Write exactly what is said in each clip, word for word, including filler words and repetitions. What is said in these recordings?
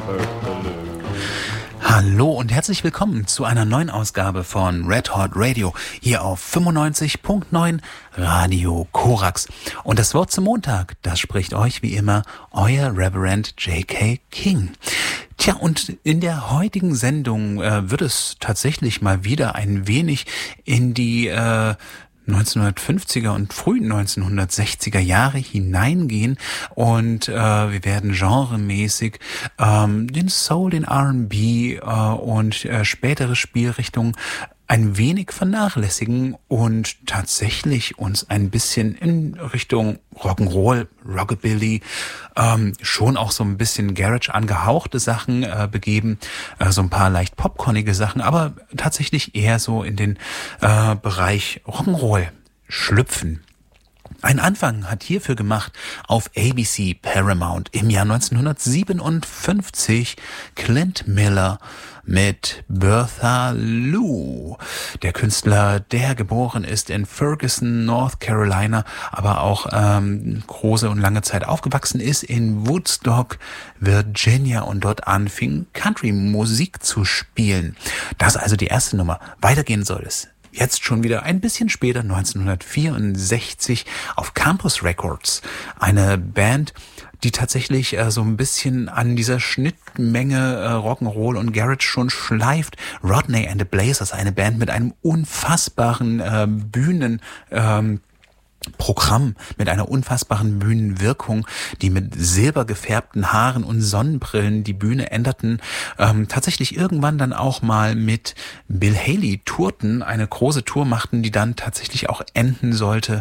Hallo und herzlich willkommen zu einer neuen Ausgabe von Red Hot Radio hier auf fünfundneunzig Komma neun Radio Korax. Und das Wort zum Montag, das spricht euch wie immer euer Reverend J K. King. Tja, und in der heutigen Sendung äh, wird es tatsächlich mal wieder ein wenig in die äh, neunzehnhundertfünfziger und frühen neunzehnhundertsechziger Jahre hineingehen und äh, wir werden genremäßig ähm, den Soul, den R and B äh, und äh, spätere Spielrichtungen ein wenig vernachlässigen und tatsächlich uns ein bisschen in Richtung Rock'n'Roll, Rockabilly, ähm, schon auch so ein bisschen Garage angehauchte Sachen äh, begeben, äh, so ein paar leicht popcornige Sachen, aber tatsächlich eher so in den äh, Bereich Rock'n'Roll schlüpfen. Ein Anfang hat hierfür gemacht auf A B C Paramount im Jahr neunzehnhundertsiebenundfünfzig Clint Miller mit Bertha Lou. Der Künstler, der geboren ist in Ferguson, North Carolina, aber auch ähm, große und lange Zeit aufgewachsen ist in Woodstock, Virginia und dort anfing, Country-Musik zu spielen. Das ist also die erste Nummer. Weitergehen soll es jetzt schon wieder ein bisschen später, neunzehnhundertvierundsechzig, auf Campus Records. Eine Band, die tatsächlich äh, so ein bisschen an dieser Schnittmenge äh, Rock'n'Roll und Garage schon schleift. Rodney and the Blazers, eine Band mit einem unfassbaren äh, Bühnen, ähm, Programm, mit einer unfassbaren Bühnenwirkung, die mit silber gefärbten Haaren und Sonnenbrillen die Bühne änderten, ähm, tatsächlich irgendwann dann auch mal mit Bill Haley tourten, eine große Tour machten, die dann tatsächlich auch enden sollte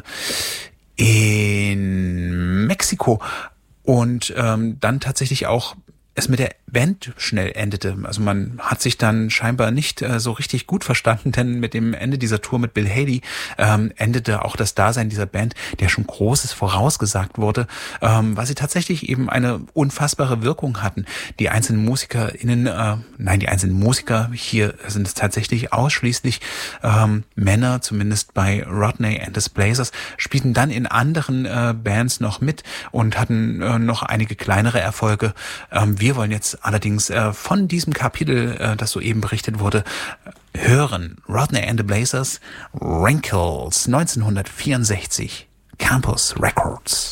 in Mexiko und ähm, dann tatsächlich auch es mit der Band schnell endete. Also man hat sich dann scheinbar nicht äh, so richtig gut verstanden, denn mit dem Ende dieser Tour mit Bill Haley ähm, endete auch das Dasein dieser Band, der schon Großes vorausgesagt wurde, ähm, weil sie tatsächlich eben eine unfassbare Wirkung hatten. Die einzelnen MusikerInnen, äh, nein, die einzelnen Musiker, hier sind es tatsächlich ausschließlich ähm, Männer, zumindest bei Rodney and the Blazers, spielten dann in anderen äh, Bands noch mit und hatten äh, noch einige kleinere Erfolge. Ähm, wir wollen jetzt allerdings äh, von diesem Kapitel, äh, das soeben berichtet wurde, hören. Rodney and the Blazers, Wrinkles, neunzehnhundertvierundsechzig, Campus Records.